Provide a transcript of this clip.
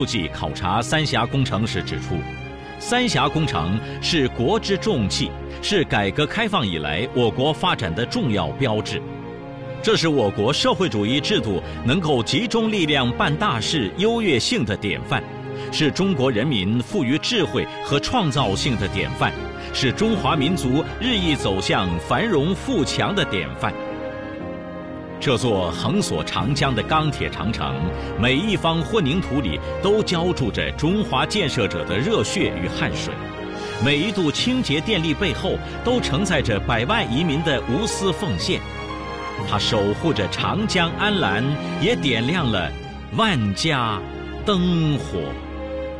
书记考察三峡工程时指出，三峡工程是国之重器，是改革开放以来我国发展的重要标志。这是我国社会主义制度能够集中力量办大事优越性的典范，是中国人民富于智慧和创造性的典范，是中华民族日益走向繁荣富强的典范。这座横锁长江的钢铁长城，每一方混凝土里都浇筑着中华建设者的热血与汗水，每一度清洁电力背后都承载着百万移民的无私奉献。它守护着长江安澜，也点亮了万家灯火。